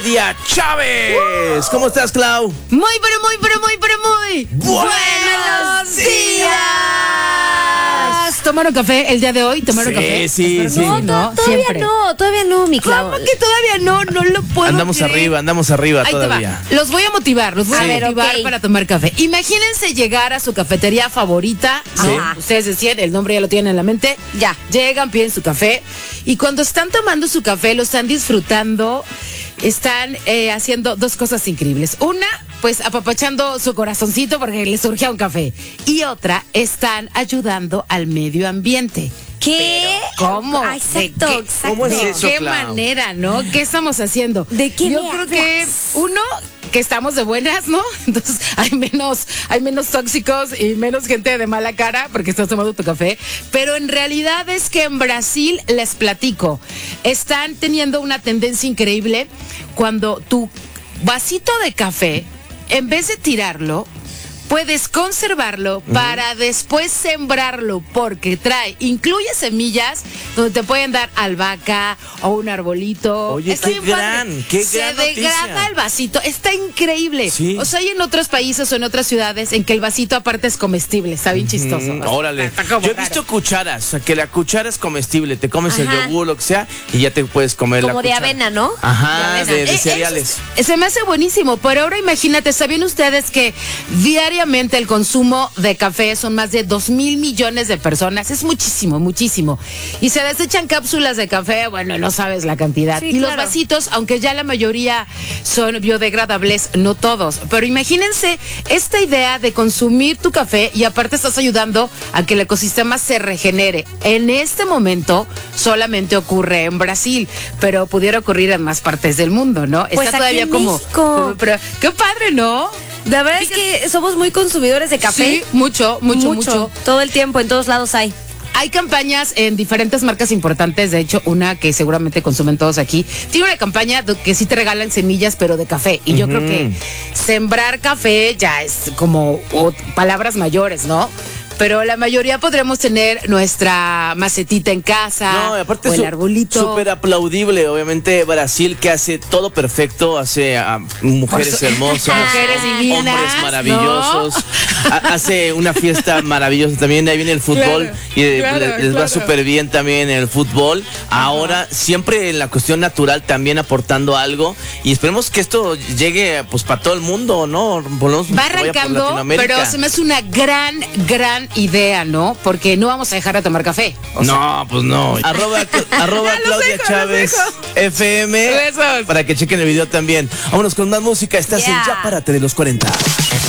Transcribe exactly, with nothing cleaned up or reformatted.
Claudia Chávez. ¿Cómo estás, Clau? Muy, pero muy, pero muy, pero muy ¡Buenos días! ¿Tomaron café el día de hoy? ¿Tomaron Sí, café? sí, Espero sí. que No, ¿no? to- todavía Siempre. no, todavía no, mi Clau. ¿Cómo que todavía no? No lo puedo Andamos creer. arriba, andamos arriba Ahí te va. todavía. Los voy a motivar, los voy Sí. a A ver, motivar ok. para tomar café. Imagínense llegar a su cafetería favorita, ¿no? Sí. Ustedes decían, el nombre ya lo tienen en la mente. Ya. Llegan, piden su café y cuando están tomando su café, lo están disfrutando, están eh, haciendo dos cosas increíbles. Una, pues apapachando su corazoncito porque les surgía un café. Y otra, están ayudando al medio ambiente. ¿Qué? ¿Cómo? Ah, exacto, ¿De qué- exacto. ¿Cómo es ¿De eso, qué Clau? manera, no? ¿Qué estamos haciendo? ¿De qué Yo me creo que hablas? uno, que estamos de buenas, ¿no? Entonces hay menos, hay menos tóxicos y menos gente de mala cara porque estás tomando tu café. Pero en realidad es que en Brasil, les platico, están teniendo una tendencia increíble cuando tu vasito de café, en vez de tirarlo, puedes conservarlo para después sembrarlo porque trae, incluye semillas donde te pueden dar albahaca o un arbolito. Oye, Está qué bien padre. gran, qué Se gran degrada noticia. el vasito, está increíble. Sí. O sea, hay en otros países o en otras ciudades en que el vasito aparte es comestible, está bien chistoso. Mm, O sea, órale. está como Yo he raro. visto cucharas, o sea, que la cuchara es comestible, te comes el Ajá. yogur, lo que sea, y ya te puedes comer la Como de cuchara. avena, ¿no? Ajá, De avena. de, de Eh, cereales. eso es- se me hace buenísimo, pero ahora imagínate, ¿sabían ustedes que diariamente el consumo de café son más de dos mil millones de personas? Es muchísimo, muchísimo. Y se desechan cápsulas de café, bueno, no sabes la cantidad. Sí, y los claro. vasitos, aunque ya la mayoría son biodegradables, no todos. Pero imagínense esta idea de consumir tu café y aparte estás ayudando a que el ecosistema se regenere. En este momento solamente ocurre en Brasil, pero pudiera ocurrir en más partes del mundo, ¿no? Pues Está aquí todavía en como, México. como- pero qué padre, ¿no? La verdad es que somos muy consumidores de café. Sí, mucho, mucho, mucho. Todo el tiempo, en todos lados hay. Hay campañas en diferentes marcas importantes, de hecho, una que seguramente consumen todos aquí, tiene una campaña do- que sí te regalan semillas, pero de café. Y yo creo que sembrar café ya es como o- palabras mayores, ¿no? Pero la mayoría podremos tener nuestra macetita en casa, No, y aparte o el su- arbolito. súper aplaudible, obviamente Brasil que hace todo perfecto, hace a mujeres Por su- hermosas, Mujeres divinas, hombres ¿no? maravillosos, ha- hace una fiesta maravillosa también, ahí viene el fútbol Claro, y eh, claro, les, les va claro. súper bien también en el fútbol. Ahora siempre en la cuestión natural también aportando algo y esperemos que esto llegue pues para todo el mundo, ¿no? Por lo menos Va que vaya por arrancando, Latinoamérica. pero se me hace una gran, gran idea, ¿no? Porque no vamos a dejar de tomar café. O sea, No, pues no. Arroba, arroba Ya los Claudia dejo, los Chávez dejo. F M Besos. para que chequen el video también. Vámonos con más música. Estás en Yeah. Ya Párate de los cuarenta.